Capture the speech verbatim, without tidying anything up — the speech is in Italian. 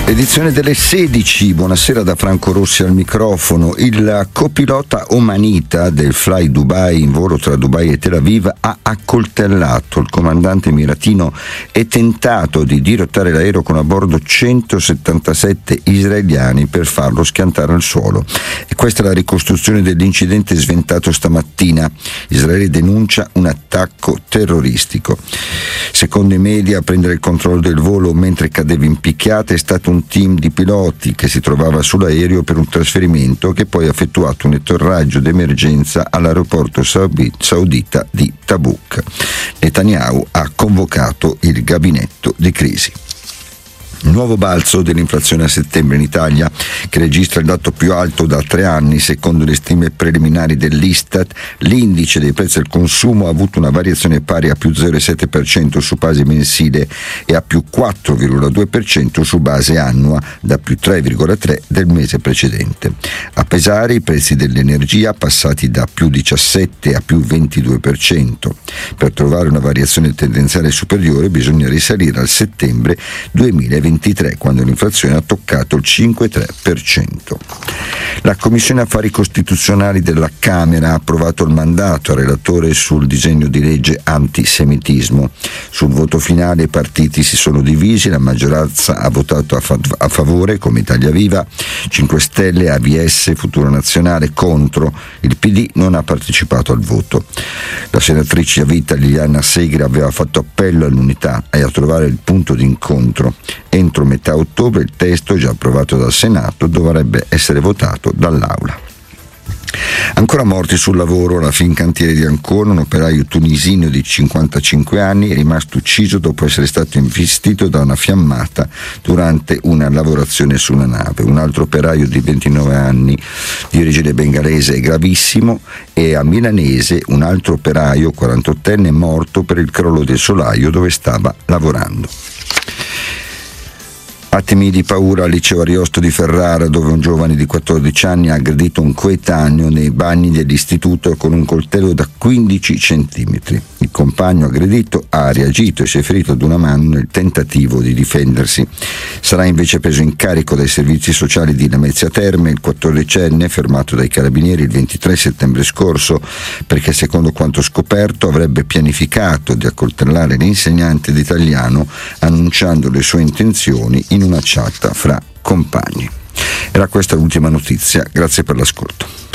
Edizione delle sedici, buonasera da Franco Rossi al microfono. Il copilota omanita del Fly Dubai in volo tra Dubai e Tel Aviv ha accoltellato il comandante emiratino e tentato di dirottare l'aereo con a bordo centosettantasette israeliani per farlo schiantare al suolo. E questa è la ricostruzione dell'incidente sventato stamattina. Israele denuncia un attacco terroristico. Secondo i media, a prendere il controllo del volo mentre cadeva in picchiata è stato un un team di piloti che si trovava sull'aereo per un trasferimento che poi ha effettuato un atterraggio d'emergenza all'aeroporto saudita di Tabuk. Netanyahu ha convocato il gabinetto di crisi. Nuovo balzo dell'inflazione a settembre in Italia, che registra il dato più alto da tre anni. Secondo le stime preliminari dell'Istat, l'indice dei prezzi al consumo ha avuto una variazione pari a più zero virgola sette per cento su base mensile e a più quattro virgola due per cento su base annua, da più tre virgola tre per cento del mese precedente. A pesare i prezzi dell'energia, passati da più diciassette a più ventidue per cento. Per trovare una variazione tendenziale superiore bisogna risalire al settembre duemilaventitré, quando l'inflazione ha toccato il cinque virgola tre per cento. La Commissione Affari Costituzionali della Camera ha approvato il mandato al relatore sul disegno di legge antisemitismo. Sul voto finale i partiti si sono divisi, la maggioranza ha votato a, fa- a favore, come Italia Viva, cinque Stelle, A V S, Futuro Nazionale contro, il P D non ha partecipato al voto. La senatrice a vita Liliana Segre aveva fatto appello all'unità e a trovare il punto d'incontro. Entro metà ottobre il testo, già approvato dal Senato, dovrebbe essere votato dall'Aula. Ancora morti sul lavoro, la Fincantieri di Ancona, un operaio tunisino di cinquantacinque anni, è rimasto ucciso dopo essere stato investito da una fiammata durante una lavorazione su una nave. Un altro operaio di ventinove anni di origine bengalese è gravissimo, e a Milanese un altro operaio quarantottenne è morto per il crollo del solaio dove stava lavorando. Attimi di paura al liceo Ariosto di Ferrara, dove un giovane di quattordici anni ha aggredito un coetaneo nei bagni dell'istituto con un coltello da quindici centimetri. Il compagno aggredito ha reagito e si è ferito ad una mano nel tentativo di difendersi. Sarà invece preso in carico dai servizi sociali di Lamezia Terme il quattordicenne, fermato dai carabinieri il ventitré settembre scorso perché, secondo quanto scoperto, avrebbe pianificato di accoltellare l'insegnante di italiano annunciando le sue intenzioni in una chat fra compagni. Era questa l'ultima notizia, grazie per l'ascolto.